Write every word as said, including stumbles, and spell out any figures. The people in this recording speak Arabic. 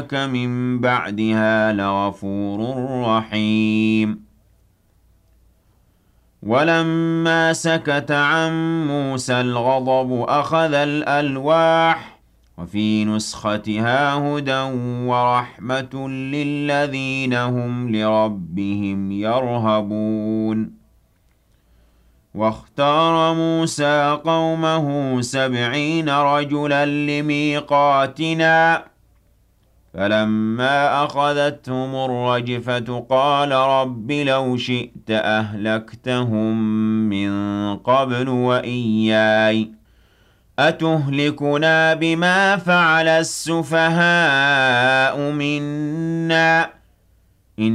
من بعدها لغفور رحيم. ولما سكت عن موسى الغضب أخذ الألواح وفي نسختها هدى ورحمة للذين هم لربهم يرهبون. واختار موسى قومه سبعين رجلا لميقاتنا فلما أخذتهم الرجفة قال رب لو شئت أهلكتهم من قبل وإياي أتهلكنا بما فعل السفهاء منا